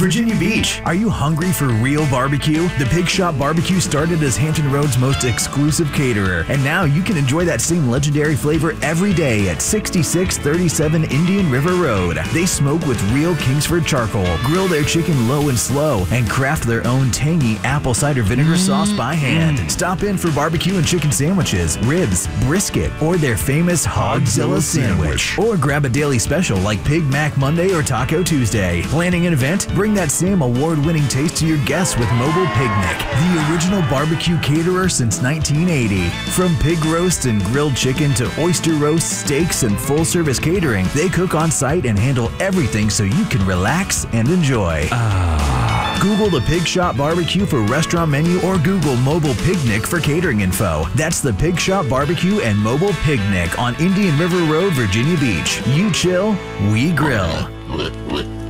Virginia Beach. Are you hungry for real barbecue? The Pig Shop Barbecue started as Hampton Road's most exclusive caterer, and now you can enjoy that same legendary flavor every day at 6637 Indian River Road. They smoke with real Kingsford charcoal, grill their chicken low and slow, and craft their own tangy apple cider vinegar sauce by hand. Stop in for barbecue and chicken sandwiches, ribs, brisket, or their famous Hogzilla sandwich. Or grab a daily special like Pig Mac Monday or Taco Tuesday. Planning an event? Bring that same award-winning taste to your guests with Mobile Picnic, the original barbecue caterer since 1980. From pig roast and grilled chicken to oyster roast, steaks, and full-service catering, they cook on site and handle everything so you can relax and enjoy. Google the Pig Shop Barbecue for restaurant menu or Google Mobile Picnic for catering info. That's the Pig Shop Barbecue and Mobile Picnic on Indian River Road, Virginia Beach. You chill, we grill.